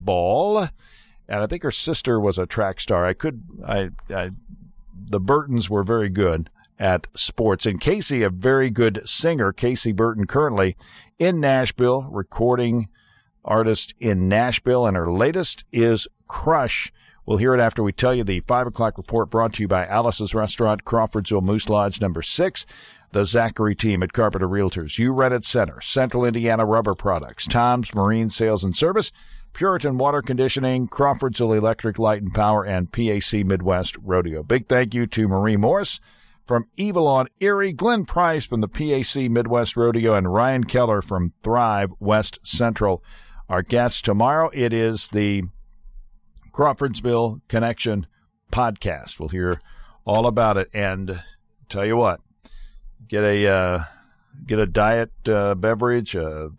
football, and I think her sister was a track star. The Burtons were very good at sports. And Casey, a very good singer, Casey Burton, currently in Nashville, recording artist in Nashville, and her latest is Crush. We'll hear it after we tell you the 5 o'clock report, brought to you by Alice's Restaurant, Crawfordsville Moose Lodge number 6, the Zachary team at Carpenter Realtors, U-Rented Center, Central Indiana Rubber Products, Tom's Marine Sales and Service, Puritan Water Conditioning, Crawfordsville Electric Light and Power, and PAC Midwest Rodeo. Big thank you to Marie Morris from Evil on Erie, Glenn Price from the PAC Midwest Rodeo, and Ryan Keller from Thrive West Central. Our guest tomorrow, it is the Crawfordsville Connection podcast. We'll hear all about it, and tell you what, get a diet beverage,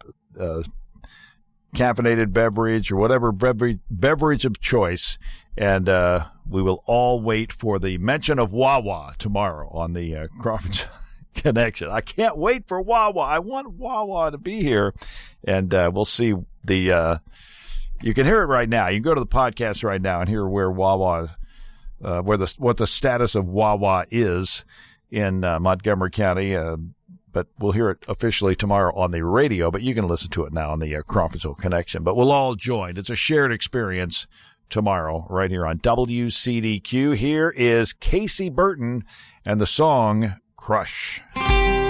caffeinated beverage, or whatever beverage of choice, and we will all wait for the mention of Wawa tomorrow on the Crawfordsville Connection. I can't wait for Wawa. I want Wawa to be here, and we'll see the. You can hear it right now. You can go to the podcast right now and hear where Wawa, what the status of Wawa is in Montgomery County. But we'll hear it officially tomorrow on the radio. But you can listen to it now on the Crawfordsville Connection. But we'll all join. It's a shared experience tomorrow right here on WCDQ. Here is Casey Burton and the song Crush.